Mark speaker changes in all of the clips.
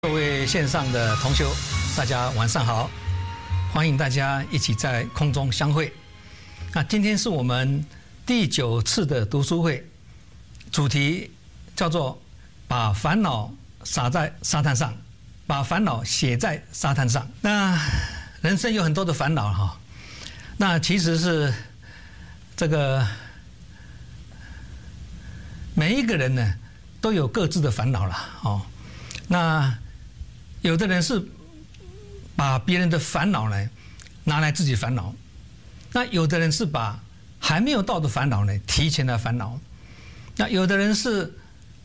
Speaker 1: 各位线上的同修，大家晚上好，欢迎大家一起在空中相会。那今天是我们第9次的读书会，主题叫做“把烦恼撒在沙滩上，把烦恼写在沙滩上”。那人生有很多的烦恼哈，那其实是这个每一个人呢都有各自的烦恼了哦。那有的人是把别人的烦恼呢拿来自己烦恼，那有的人是把还没有到的烦恼呢提前来烦恼，那有的人是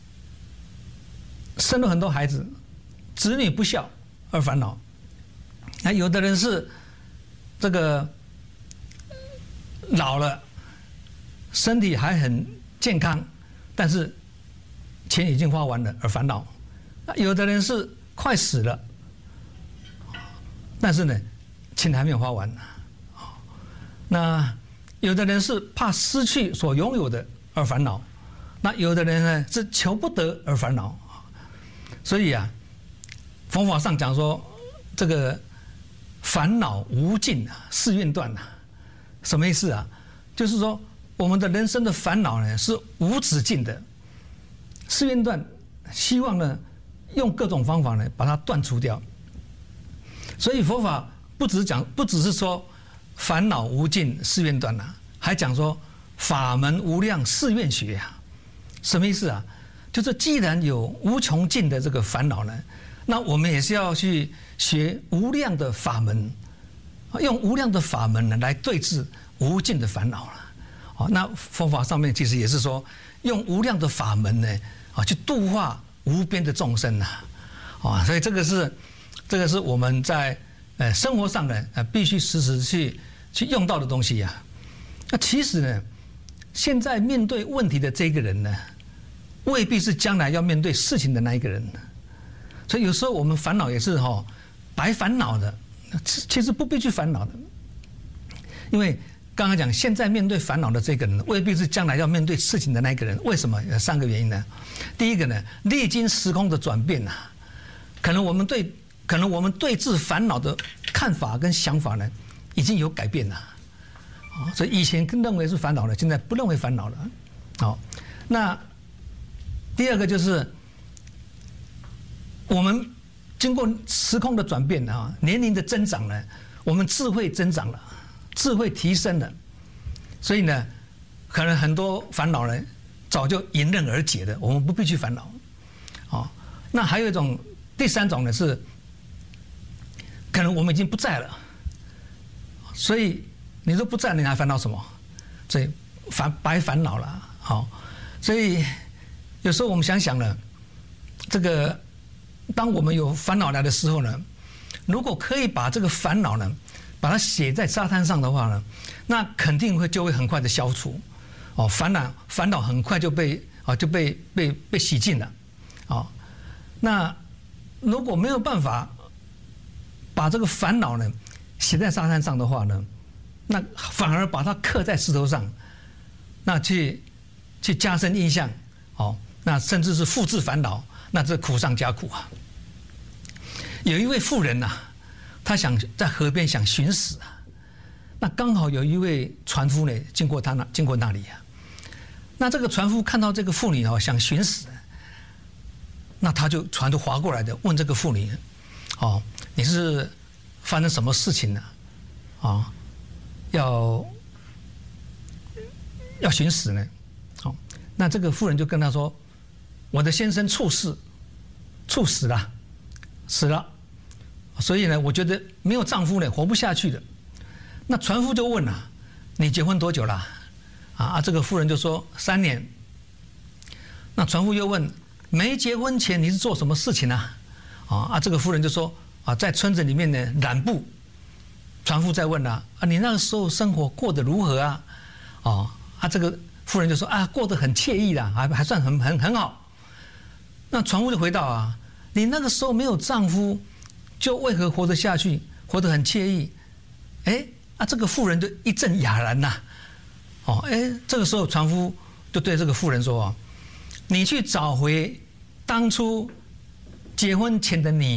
Speaker 1: 生了很多孩子，子女不孝而烦恼，那有的人是这个老了，身体还很健康，但是钱已经花完了而烦恼，那有的人是快死了，但是呢，钱还没有花完。那有的人是怕失去所拥有的而烦恼，那有的人呢是求不得而烦恼。所以啊，佛法上讲说，这个烦恼无尽啊，誓愿断啊，什么意思啊？就是说，我们的人生的烦恼呢是无止境的，誓愿断，希望呢用各种方法呢把它断除掉。所以佛法不只是说烦恼无尽誓愿断啊，还讲说法门无量誓愿学啊。什么意思啊？就是既然有无穷尽的这个烦恼呢，那我们也是要去学无量的法门，用无量的法门呢来对治无尽的烦恼了。哦，那佛法上面其实也是说用无量的法门呢去度化无边的众生呐，啊，所以这个是我们在生活上呢必须时时去用到的东西呀。那其实呢，现在面对问题的这个人呢，未必是将来要面对事情的那一个人。所以有时候我们烦恼也是白烦恼的，其实不必去烦恼的，因为刚刚讲现在面对烦恼的这个人，未必是将来要面对事情的那一个人。为什么？有3个原因呢。第一个呢，历经时空的转变啊，可能我们对治烦恼的看法跟想法呢，已经有改变了。所以以前认为是烦恼了，现在不认为烦恼了。好，那第二个就是我们经过时空的转变啊，年龄的增长呢，我们智慧增长了，智慧提升了，所以呢，可能很多烦恼呢早就迎刃而解的，我们不必去烦恼。哦，那还有一种，第3种呢是，可能我们已经不在了，所以你都不在了，你还烦恼什么？所以白烦恼了。好，所以有时候我们想想呢，这个当我们有烦恼来的时候呢，如果可以把这个烦恼呢，把它写在沙滩上的话呢，那肯定就会很快的消除。哦，烦恼很快就被洗净了。哦，那如果没有办法把这个烦恼呢写在沙滩上的话呢，那反而把它刻在石头上，那去加深印象。哦，那甚至是复制烦恼，那这苦上加苦啊。有一位妇人呐，她想在河边想寻死啊，那刚好有一位船夫呢经过那里啊。那这个船夫看到这个妇女想寻死，那船就划过来的问这个妇女，你是发生什么事情呢？要寻死呢？那这个妇人就跟他说，我的先生猝死了，死了，所以呢，我觉得没有丈夫呢活不下去的。那船夫就问了，你结婚多久了？这个妇人就说3年。那船夫又问，没结婚前你是做什么事情啊？这个妇人就说在村子里面呢染布。船夫再问你那个时候生活过得如何啊？这个妇人就说过得很惬意啦，还算很好。那船夫就回答你那个时候没有丈夫，就为何活得下去，活得很惬意？这个妇人就一阵哑然呐。这个时候船夫就对这个妇人说你去找回当初结婚前的你